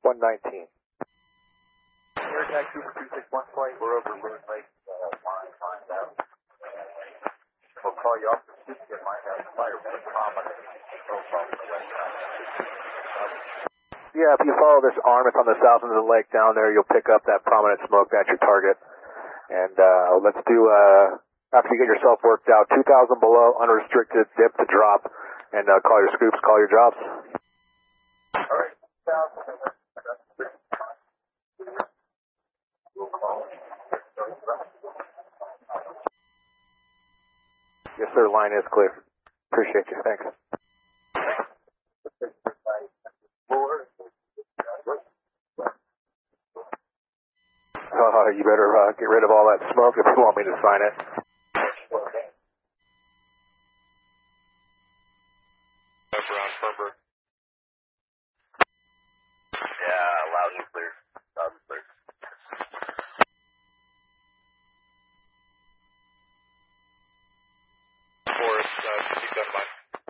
119. Air Tag Cooper 261 flight, we're over Loon Lake, find out. We'll call you up to get my fire prominent. Yeah, if you follow this arm, it's on the south end of the lake down there, you'll pick up that prominent smoke. That's your target. And let's do, after you get yourself worked out, 2,000 below, unrestricted, dip to drop, and call your scoops, call your jobs. All right, 2,000. Yes, sir, line is clear. Appreciate you, thanks. You better get rid of all that smoke if you want me to sign it. Brown Ferber. Yeah, loud and clear. Loud and clear. Forest, keep that in mind.